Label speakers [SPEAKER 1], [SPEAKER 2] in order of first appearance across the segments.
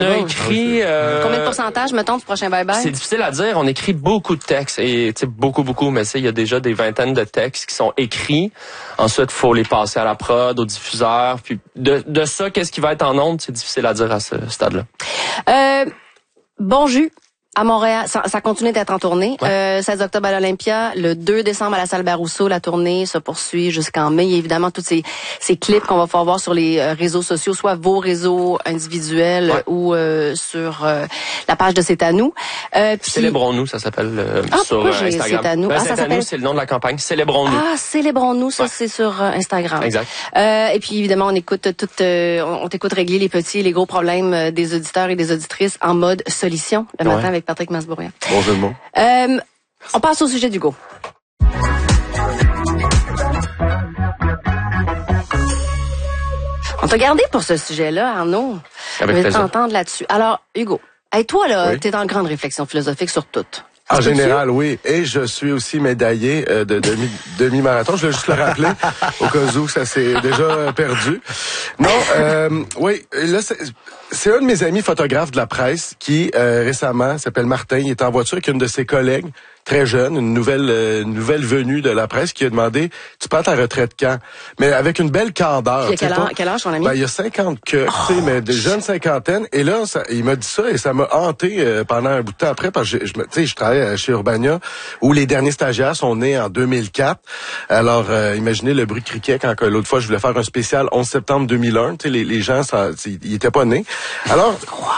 [SPEAKER 1] On a écrit...
[SPEAKER 2] Combien de pourcentage, mettons, du prochain bye-bye?
[SPEAKER 1] C'est difficile à dire. On écrit beaucoup de textes. Et beaucoup, mais il y a déjà des vingtaines de textes qui sont écrits. Ensuite, il faut les passer à la prod, au diffuseur. Puis de ça, qu'est-ce qui va être en ondes, c'est difficile à dire à ce stade-là.
[SPEAKER 2] Bon jus. À Montréal, ça continue d'être en tournée.
[SPEAKER 1] Ouais.
[SPEAKER 2] 16 octobre à l'Olympia, le 2 décembre à la salle Barousseau, la tournée se poursuit jusqu'en mai. Il y a évidemment tous ces clips qu'on va pouvoir voir sur les réseaux sociaux, soit vos réseaux individuels ou sur la page de C'est à nous.
[SPEAKER 1] Célébrons-nous, ça s'appelle sur Instagram.
[SPEAKER 2] C'est à nous.
[SPEAKER 1] C'est à nous, c'est le nom de la campagne. Célébrons-nous.
[SPEAKER 2] Ah, Célébrons-nous, ça c'est sur Instagram.
[SPEAKER 1] Exact.
[SPEAKER 2] Et puis évidemment, on écoute on t'écoute régler les petits et les gros problèmes des auditeurs et des auditrices en mode solution le matin avec Patrick Masbourian.
[SPEAKER 3] Bon jeu de mots.
[SPEAKER 2] On passe au sujet d'Hugo. On t'a gardé pour ce sujet-là, Arnaud.
[SPEAKER 1] Avec
[SPEAKER 2] Je vais
[SPEAKER 1] plaisir.
[SPEAKER 2] t'entendre là-dessus. Alors, Hugo, toi, là, t'es dans une grande réflexion philosophique sur tout.
[SPEAKER 3] En général, oui. Et je suis aussi médaillé de demi-marathon. Je vais juste le rappeler au cas où ça s'est déjà perdu. Non, oui, là, c'est un de mes amis photographes de la presse qui, récemment, s'appelle Martin. Il est en voiture avec une de ses collègues, très jeune, une nouvelle venue de la presse, qui a demandé, tu prends ta retraite quand? Mais avec une belle candeur.
[SPEAKER 2] Il a quel âge, ton ami?
[SPEAKER 3] Ben, il y a 50 tu sais, mais de jeunes cinquantaines. Et là, il m'a dit ça et ça m'a hanté pendant un bout de temps après, parce que je travaille chez Urbania, où les derniers stagiaires sont nés en 2004. Alors, imaginez le bruit de criquet quand l'autre fois, je voulais faire un spécial 11 septembre 2001. Tu sais, les gens, ils étaient pas nés. Alors,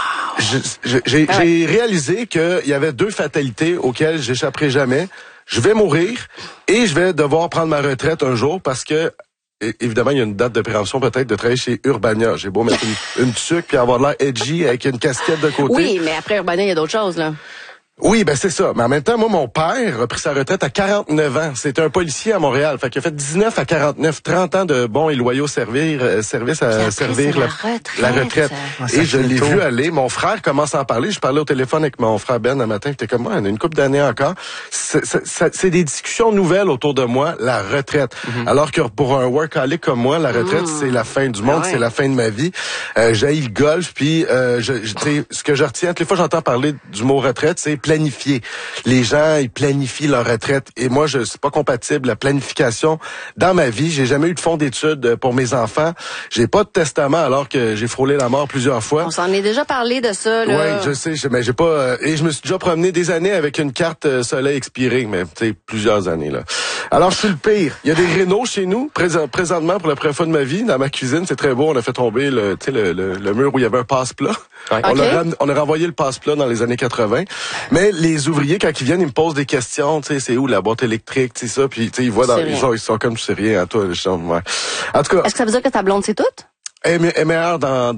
[SPEAKER 3] j'ai réalisé qu'il y avait deux fatalités auxquelles j'échapperai jamais. Je vais mourir et je vais devoir prendre ma retraite un jour parce que, évidemment, il y a une date de prévention peut-être de travailler chez Urbania. J'ai beau mettre une tuque puis avoir l'air edgy avec une casquette de côté.
[SPEAKER 2] Oui, mais après Urbania, il y a d'autres choses, là.
[SPEAKER 3] Oui, ben c'est ça. Mais en même temps, moi, mon père a pris sa retraite à 49 ans. C'était un policier à Montréal. Fait qu'il a fait 19 à 49, 30 ans de bons et loyaux service à servir la retraite. Et je l'ai vu aller. Mon frère commence à en parler. Je parlais au téléphone avec mon frère Ben un matin. J'étais comme moi, on a une couple d'années encore. C'est des discussions nouvelles autour de moi, la retraite. Alors que pour un workaholic comme moi, la retraite, c'est la fin du monde, c'est la fin de ma vie. J'haïs le golf, puis ce que je retiens, toutes les fois j'entends parler du mot retraite, c'est planifier. Les gens, ils planifient leur retraite. Et moi, c'est pas compatible, la planification. Dans ma vie, j'ai jamais eu de fonds d'études pour mes enfants. J'ai pas de testament alors que j'ai frôlé la mort plusieurs fois.
[SPEAKER 2] On s'en est déjà parlé de ça, là.
[SPEAKER 3] Oui, je sais, mais j'ai pas... et je me suis déjà promené des années avec une carte soleil expirée, mais tu sais, plusieurs années, là. Alors, je suis le pire. Il y a des rénaux chez nous, présentement, pour la première fois de ma vie, dans ma cuisine. C'est très beau. On a fait tomber le mur où il y avait un passe-plat. Ouais. On a renvoyé le passe-plat dans les années 80. Mais les ouvriers, quand ils viennent, ils me posent des questions, tu sais, c'est où la boîte électrique, tu sais ça, puis tu sais, ils voient ils sont comme tu sais rien à toi, ouais. En tout cas.
[SPEAKER 2] Est-ce que ça veut dire que ta blonde sait tout?
[SPEAKER 3] Elle est meilleure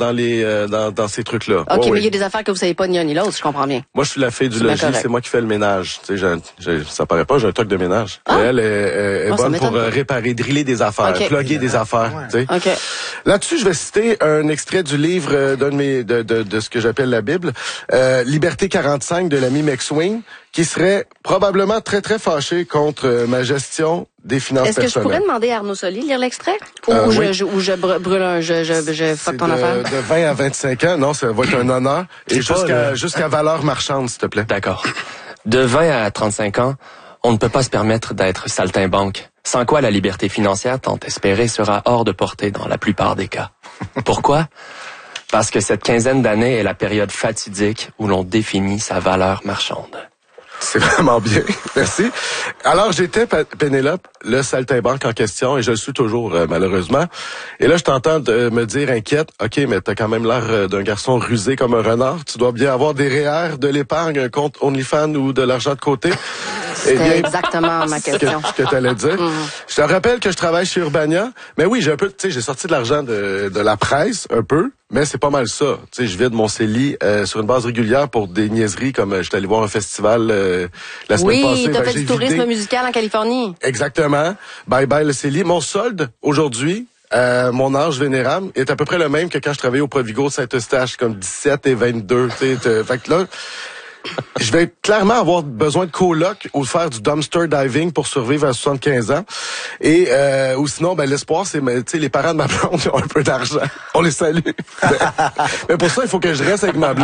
[SPEAKER 3] dans ces trucs-là.
[SPEAKER 2] OK, mais il y a des affaires que vous savez pas ni un ni l'autre, je comprends bien.
[SPEAKER 3] Moi, je suis la fille du logis, c'est moi qui fais le ménage. Tu sais, ça paraît pas, j'ai un truc de ménage. Elle est bonne pour réparer, driller des affaires, plugger des affaires, tu sais.
[SPEAKER 2] Okay.
[SPEAKER 3] Là-dessus, je vais citer un extrait du livre d'un de mes, de ce que j'appelle la Bible, Liberté 45 de l'ami McSween, qui serait probablement très, très fâché contre ma gestion des finances personnelles.
[SPEAKER 2] Est-ce que je pourrais demander à Arnaud Soli de lire l'extrait? Ou je brûle je fuck ton affaire?
[SPEAKER 3] De 20 à 25 ans, non, ça va être un honneur. Et jusqu'à valeur marchande, s'il te plaît.
[SPEAKER 1] D'accord. De 20 à 35 ans, on ne peut pas se permettre d'être saltimbanque. Sans quoi la liberté financière tant espérée sera hors de portée dans la plupart des cas. Pourquoi? Parce que cette quinzaine d'années est la période fatidique où l'on définit sa valeur marchande.
[SPEAKER 3] C'est vraiment bien. Merci. Alors, j'étais, Pénélope, le saltimbanque en question, et je le suis toujours, malheureusement. Et là, je t'entends me dire, inquiète, OK, mais t'as quand même l'air d'un garçon rusé comme un renard. Tu dois bien avoir des REER, de l'épargne, un compte OnlyFans ou de l'argent de côté.
[SPEAKER 2] C'est exactement ma question.
[SPEAKER 3] Ce que t'allais dire. Je te rappelle que je travaille chez Urbania. Mais oui, j'ai sorti de l'argent de la presse, un peu. Mais c'est pas mal ça. Tu sais, je vide mon CELI sur une base régulière pour des niaiseries comme j'étais allé voir un festival la semaine passée.
[SPEAKER 2] Oui, t'as fait du tourisme musical en Californie.
[SPEAKER 3] Exactement. Bye bye le CELI. Mon solde aujourd'hui, mon âge vénérable est à peu près le même que quand je travaillais au Provigo Saint-Eustache, comme 17 et 22. Fait que là, je vais clairement avoir besoin de coloc ou de faire du dumpster diving pour survivre à 75 ans. Et ou sinon, l'espoir, c'est les parents de ma blonde qui ont un peu d'argent. On les salue. Mais pour ça, il faut que je reste avec ma blonde.